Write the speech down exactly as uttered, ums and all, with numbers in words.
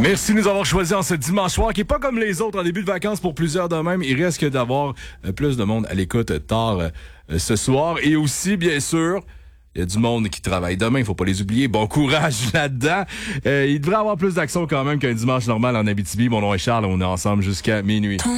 Merci de nous avoir choisis en ce dimanche soir, qui est pas comme les autres en début de vacances pour plusieurs de même. Il risque d'avoir euh, plus de monde à l'écoute euh, tard euh, ce soir. Et aussi, bien sûr, il y a du monde qui travaille demain, il faut pas les oublier. Bon courage là-dedans. Euh, il devrait avoir plus d'action quand même qu'un dimanche normal en Abitibi. Mon nom est Charles, on est ensemble jusqu'à minuit.